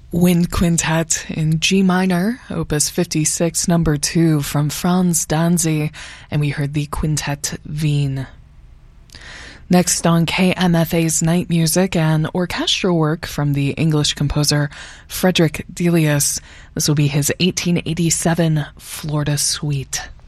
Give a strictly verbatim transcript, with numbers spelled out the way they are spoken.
Wind Quintet in G minor, opus fifty-six, number two, from Franz Danzy, and we heard the Quintet Wien. Next on K M F A's Night Music, an orchestral work from the English composer Frederick Delius. This will be his eighteen eighty-seven Florida Suite.